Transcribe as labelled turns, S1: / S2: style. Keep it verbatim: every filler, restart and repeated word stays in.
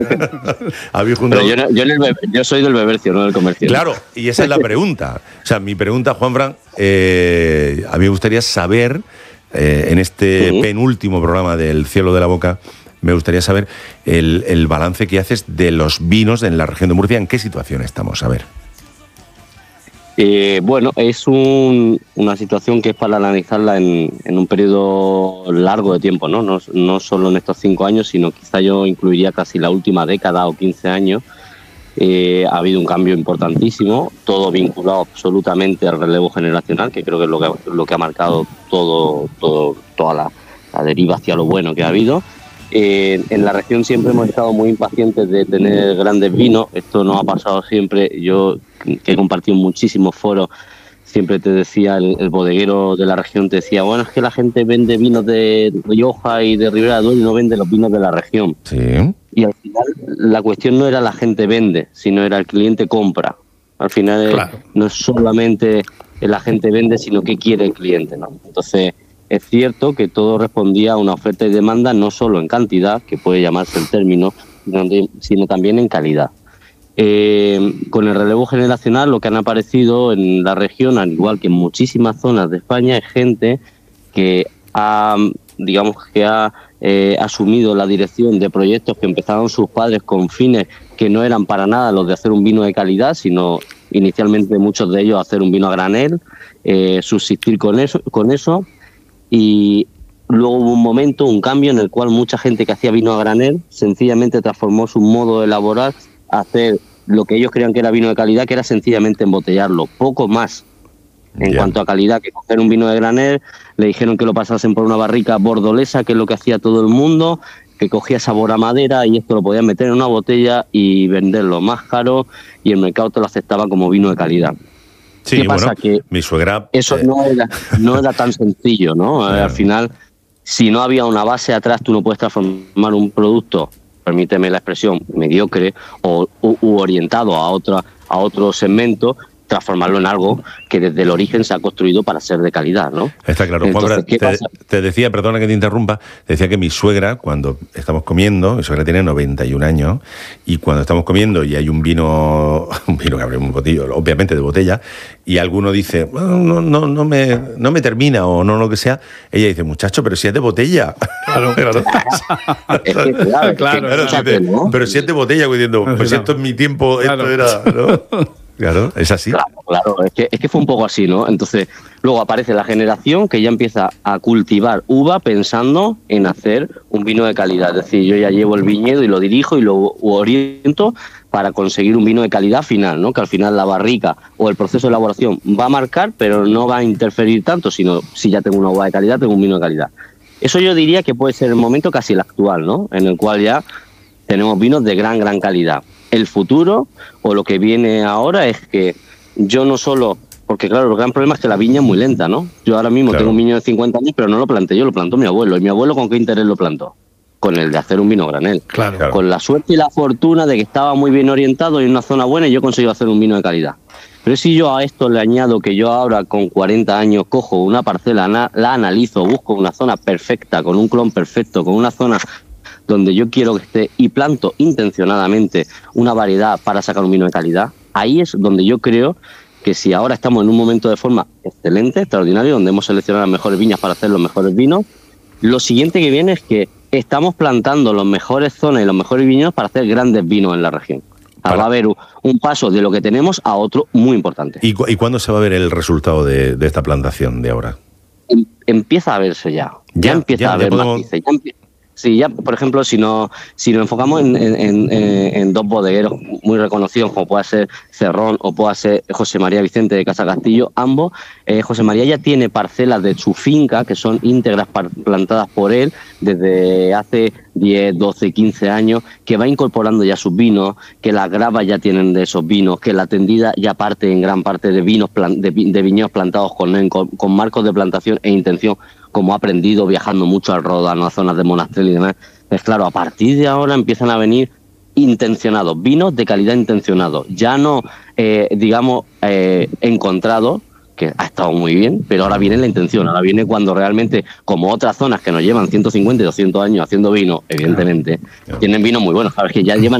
S1: Habéis juntado...
S2: Pero yo, no, yo, en el beber, yo soy del bebercio, no del comercio.
S1: Claro, y esa es la pregunta. O sea, mi pregunta, Juanfran, eh, a mí me gustaría saber, eh, en este sí. penúltimo programa del Cielo de la Boca, me gustaría saber el, el balance que haces de los vinos en la región de Murcia. ¿En qué situación estamos? A ver.
S2: Eh, bueno, es un, una situación que es para analizarla en, en un periodo largo de tiempo, ¿no? No, no solo en estos cinco años, sino quizá yo incluiría casi la última década o quince años. Eh, ha habido un cambio importantísimo, todo vinculado absolutamente al relevo generacional, que creo que es lo que, lo que ha marcado todo, todo, toda la, la deriva hacia lo bueno que ha habido. Eh, en la región siempre hemos estado muy impacientes de tener grandes vinos, esto no ha pasado siempre. Yo, que he compartido muchísimos foros, siempre te decía, el, el bodeguero de la región te decía, bueno, es que la gente vende vinos de Rioja y de Ribera del Duero y no vende los vinos de la región.
S1: Sí.
S2: Y al final la cuestión no era la gente vende, sino era el cliente compra. Al final claro. no es solamente la gente vende, sino qué quiere el cliente, ¿no? Entonces, es cierto que todo respondía a una oferta y demanda, no solo en cantidad, que puede llamarse el término, sino también en calidad. Eh, con el relevo generacional, lo que han aparecido en la región, al igual que en muchísimas zonas de España, es gente que ha, digamos, que ha eh, asumido la dirección de proyectos que empezaron sus padres con fines que no eran para nada los de hacer un vino de calidad, sino inicialmente muchos de ellos hacer un vino a granel, eh, subsistir con eso, con eso. Y luego hubo un momento, un cambio en el cual mucha gente que hacía vino a granel sencillamente transformó su modo de elaborar a hacer lo que ellos creían que era vino de calidad, que era sencillamente embotellarlo, poco más. En yeah. cuanto a calidad, que coger un vino de granel, le dijeron que lo pasasen por una barrica bordolesa, que es lo que hacía todo el mundo, que cogía sabor a madera y esto lo podían meter en una botella y venderlo más caro y el mercado te lo aceptaba como vino de calidad.
S1: Sí,
S2: ¿Qué pasa?
S1: Bueno,
S2: que
S1: mi suegra...
S2: Eso
S1: eh...
S2: no, era, no era tan sencillo, ¿no? Claro. Al final, si no había una base atrás, tú no puedes transformar un producto, permíteme la expresión, mediocre o u, u orientado a, otra, a otro segmento, transformarlo en algo que desde el origen se ha construido para ser de calidad, ¿no?
S1: Está claro. Juanfran, te, te decía, perdona que te interrumpa, te decía que mi suegra, cuando estamos comiendo, mi suegra tiene noventa y un años, y cuando estamos comiendo y hay un vino, un vino que abre un botillo, obviamente de botella, y alguno dice, bueno, no, no, no, me, no me termina o no lo que sea, ella dice, muchacho, pero si es de botella. Claro, claro.
S2: Es que, claro, claro,
S1: claro
S2: fíjate,
S1: dice,
S2: ¿no?
S1: Pero si es de botella, diciendo, pues si esto es mi tiempo, claro. Esto era... ¿no? Claro, es así.
S2: Claro, claro, es que, es que fue un poco así, ¿no? Entonces, luego aparece la generación que ya empieza a cultivar uva pensando en hacer un vino de calidad. Es decir, yo ya llevo el viñedo y lo dirijo y lo oriento para conseguir un vino de calidad final, ¿no? Que al final la barrica o el proceso de elaboración va a marcar, pero no va a interferir tanto, sino si ya tengo una uva de calidad, tengo un vino de calidad. Eso yo diría que puede ser el momento casi el actual, ¿no? En el cual ya tenemos vinos de gran, gran calidad. El futuro o lo que viene ahora es que yo no solo, porque claro, el gran problema es que la viña es muy lenta, ¿no? Yo ahora mismo claro. tengo un viño de cincuenta años, pero no lo planté yo, lo plantó mi abuelo. ¿Y mi abuelo con qué interés lo plantó? Con el de hacer un vino granel.
S1: Claro, claro.
S2: Con la suerte y la fortuna de que estaba muy bien orientado y en una zona buena y yo conseguí hacer un vino de calidad. Pero si yo a esto le añado que yo ahora con cuarenta años cojo una parcela, la analizo, busco una zona perfecta, con un clon perfecto, con una zona donde yo quiero que esté y planto intencionadamente una variedad para sacar un vino de calidad, ahí es donde yo creo que si ahora estamos en un momento de forma excelente, extraordinario, donde hemos seleccionado las mejores viñas para hacer los mejores vinos, lo siguiente que viene es que estamos plantando las mejores zonas y los mejores viñedos para hacer grandes vinos en la región. Para... Va a haber un paso de lo que tenemos a otro muy importante.
S1: ¿Y, cu- y cuándo se va a ver el resultado de, de esta plantación de ahora?
S2: Em- empieza a verse ya. Ya, ya empieza ya, a haber podemos... matices. Ya empie- Sí, ya, por ejemplo, si nos si nos enfocamos en, en, en, en dos bodegueros muy reconocidos, como pueda ser Cerrón o pueda ser José María Vicente de Casa Castillo, ambos, eh, José María ya tiene parcelas de su finca que son íntegras par- plantadas por él desde hace diez, doce, quince años, que va incorporando ya sus vinos, que las gravas ya tienen de esos vinos, que la tendida ya parte en gran parte de vinos plan- de, de viñedos plantados con, con, con marcos de plantación e intención, como ha aprendido viajando mucho al Ródano, a zonas de Monastrell y demás. Pues claro, a partir de ahora empiezan a venir intencionados, vinos de calidad intencionados, ya no, eh, digamos, eh, encontrados, que ha estado muy bien, pero ahora viene la intención, ahora viene cuando realmente, como otras zonas que nos llevan ciento cincuenta y doscientos años haciendo vino, evidentemente, claro, claro. tienen vino muy bueno, sabes que ya llevan